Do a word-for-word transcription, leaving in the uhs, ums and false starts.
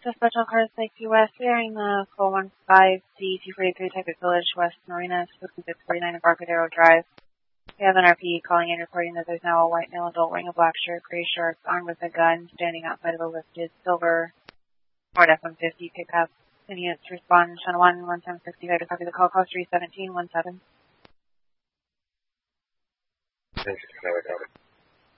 Dispatch on Cars Lake U S, clearing the four one five D two forty-three Typic Village, West Marina, six forty-nine Embarcadero Drive. We have an R P calling in reporting that there's now a white male adult wearing a black shirt, gray shorts, armed with a gun, standing outside of a lifted silver Ford F one fifty pickup. Any units respond, Channel one, one ten sixty-five to copy the call, call three seventeen one seven. ten sixty-five,